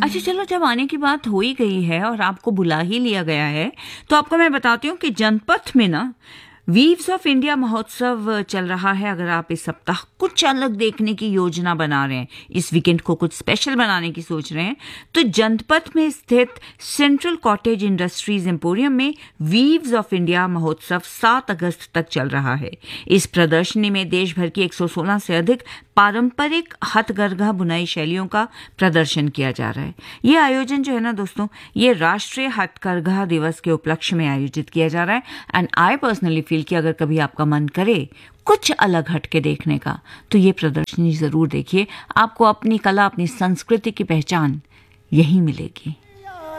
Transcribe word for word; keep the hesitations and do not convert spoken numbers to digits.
अच्छा चलो, जब आने की बात हो ही गई है और आपको बुला ही लिया गया है, तो आपको मैं बताती हूँ कि जनपथ में ना वीव्स ऑफ इंडिया महोत्सव चल रहा है। अगर आप इस सप्ताह कुछ अलग देखने की योजना बना रहे हैं, इस वीकेंड को कुछ स्पेशल बनाने की सोच रहे हैं, तो जनपथ में स्थित सेंट्रल कॉटेज इंडस्ट्रीज एम्पोरियम में वीव्स ऑफ इंडिया महोत्सव सात अगस्त तक चल रहा है। इस प्रदर्शनी में देश भर की एक सौ सोलह से अधिक पारंपरिक हथकरघा बुनाई शैलियों का प्रदर्शन किया जा रहा है। ये आयोजन जो है ना दोस्तों, ये राष्ट्रीय हथकरघा दिवस के उपलक्ष्य में आयोजित किया जा रहा है। एंड आई पर्सनली फील कि अगर कभी आपका मन करे कुछ अलग हटके देखने का, तो ये प्रदर्शनी जरूर देखिए। आपको अपनी कला, अपनी संस्कृति की पहचान यही मिलेगी।